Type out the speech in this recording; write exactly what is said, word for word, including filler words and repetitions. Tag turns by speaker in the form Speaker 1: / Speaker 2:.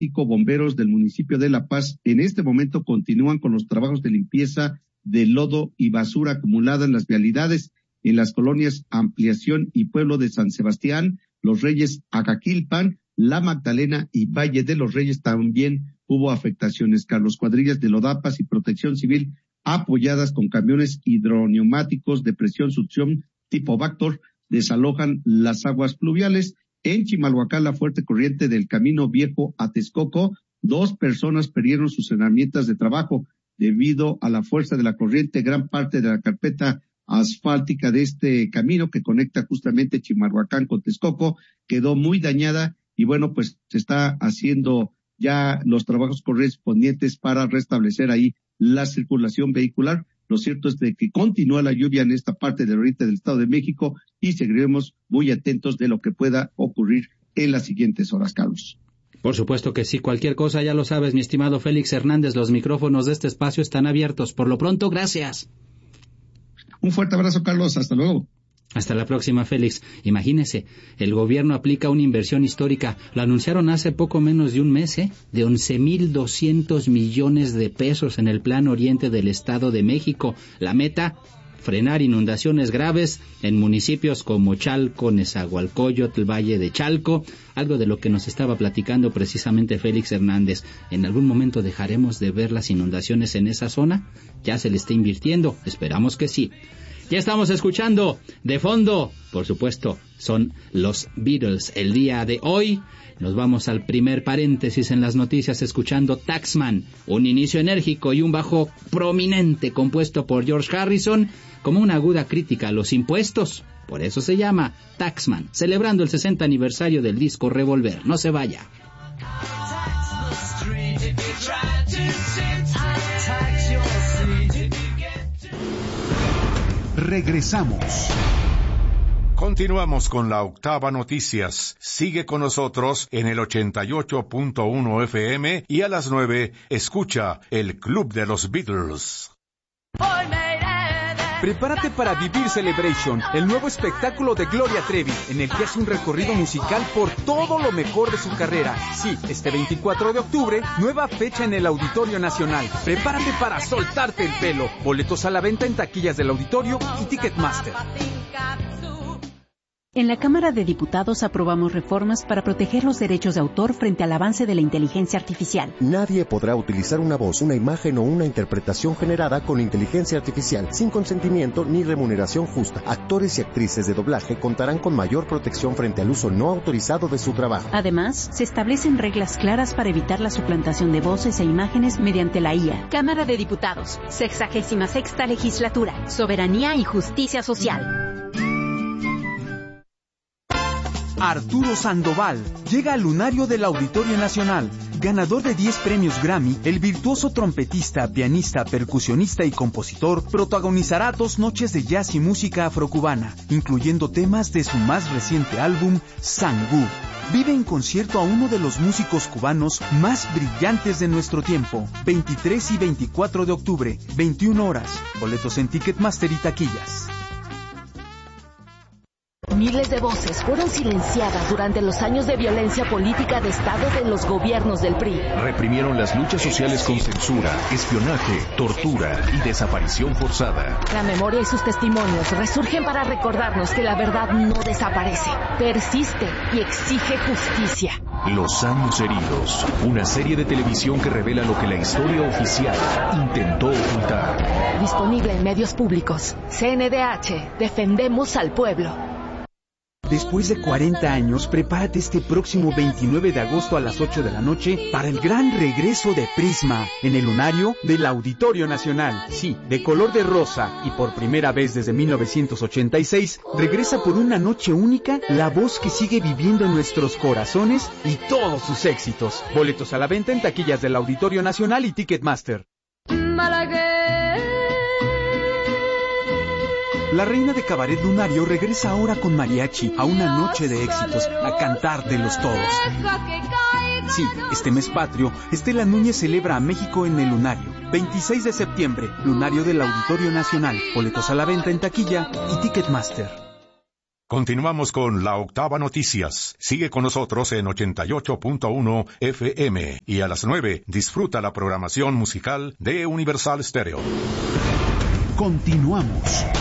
Speaker 1: bomberos del municipio de La Paz en este momento continúan con los trabajos de limpieza de lodo y basura acumulada en las vialidades en las colonias Ampliación y Pueblo de San Sebastián, Los Reyes, Acaquilpan, La Magdalena y Valle de los Reyes. También hubo afectaciones. Carlos, cuadrillas de Lodapas y Protección Civil apoyadas con camiones hidroneumáticos de presión succión tipo Vactor desalojan las aguas pluviales. En Chimalhuacán, la fuerte corriente del Camino Viejo a Texcoco, dos personas perdieron sus herramientas de trabajo debido a la fuerza de la corriente. Gran parte de la carpeta asfáltica de este camino que conecta justamente Chimalhuacán con Texcoco quedó muy dañada y bueno, pues se está haciendo ya los trabajos correspondientes para restablecer ahí la circulación vehicular. Lo cierto es de que continúa la lluvia en esta parte del oriente del Estado de México y seguiremos muy atentos de lo que pueda ocurrir en las siguientes horas, Carlos.
Speaker 2: Por supuesto que sí, cualquier cosa ya lo sabes, mi estimado Félix Hernández, los micrófonos de este espacio están abiertos. Por lo pronto, gracias.
Speaker 1: Un fuerte abrazo, Carlos, hasta luego.
Speaker 2: Hasta la próxima, Félix. Imagínese, el gobierno aplica una inversión histórica. Lo anunciaron hace poco menos de un mes, ¿eh? De once mil doscientos millones de pesos en el Plan Oriente del Estado de México. La meta, frenar inundaciones graves en municipios como Chalco, Nezahualcóyotl, Valle de Chalco, algo de lo que nos estaba platicando precisamente Félix Hernández. ¿En algún momento dejaremos de ver las inundaciones en esa zona? ¿Ya se le está invirtiendo? Esperamos que sí. Ya estamos escuchando de fondo, por supuesto, son los Beatles. El día de hoy nos vamos al primer paréntesis en las noticias escuchando Taxman, un inicio enérgico y un bajo prominente compuesto por George Harrison como una aguda crítica a los impuestos. Por eso se llama Taxman, celebrando el sesenta aniversario del disco Revolver. No se vaya.
Speaker 3: Regresamos.
Speaker 4: Continuamos con la Octava Noticias. Sigue con nosotros en el ochenta y ocho punto uno F M y a las nueve escucha el Club de los Beatles.
Speaker 5: Prepárate para vivir Celebration, el nuevo espectáculo de Gloria Trevi, en el que hace un recorrido musical por todo lo mejor de su carrera. Sí, este veinticuatro de octubre, nueva fecha en el Auditorio Nacional. Prepárate para soltarte el pelo. Boletos a la venta en taquillas del auditorio y Ticketmaster.
Speaker 6: En la Cámara de Diputados aprobamos reformas para proteger los derechos de autor frente al avance de la inteligencia artificial.
Speaker 7: Nadie podrá utilizar una voz, una imagen o una interpretación generada con inteligencia artificial sin consentimiento ni remuneración justa. Actores y actrices de doblaje contarán con mayor protección frente al uso no autorizado de su trabajo.
Speaker 6: Además, se establecen reglas claras para evitar la suplantación de voces e imágenes mediante la I A.
Speaker 8: Cámara de Diputados, sexagésima sexta legislatura, soberanía y justicia social.
Speaker 5: Arturo Sandoval llega al lunario del Auditorio Nacional. Ganador de diez premios Grammy, el virtuoso trompetista, pianista, percusionista y compositor protagonizará dos noches de jazz y música afrocubana, incluyendo temas de su más reciente álbum, Sangú. Vive en concierto a uno de los músicos cubanos más brillantes de nuestro tiempo. veintitrés y veinticuatro de octubre, veintiuna horas. Boletos en Ticketmaster y taquillas.
Speaker 8: Miles de voces fueron silenciadas durante los años de violencia política de Estado de los gobiernos del P R I.
Speaker 9: Reprimieron las luchas sociales con censura, espionaje, tortura y desaparición forzada.
Speaker 8: La memoria y sus testimonios resurgen para recordarnos que la verdad no desaparece, persiste y exige justicia.
Speaker 9: Los años heridos, una serie de televisión que revela lo que la historia oficial intentó ocultar.
Speaker 8: Disponible en medios públicos. C N D H, defendemos al pueblo.
Speaker 5: Después de cuarenta años, prepárate este próximo veintinueve de agosto a las ocho de la noche para el gran regreso de Prisma en el lunario del Auditorio Nacional. Sí, de color de rosa y por primera vez desde mil novecientos ochenta y seis, regresa por una noche única la voz que sigue viviendo en nuestros corazones y todos sus éxitos. Boletos a la venta en taquillas del Auditorio Nacional y Ticketmaster. La reina de cabaret lunario regresa ahora con mariachi a una noche de éxitos, a cantar de los todos. Sí, este mes patrio, Estela Núñez celebra a México en el lunario. veintiséis de septiembre, lunario del Auditorio Nacional. Boletos a la venta en taquilla y Ticketmaster.
Speaker 4: Continuamos con La Octava Noticias. Sigue con nosotros en ochenta y ocho punto uno F M y a las nueve disfruta la programación musical de Universal Stereo.
Speaker 5: Continuamos.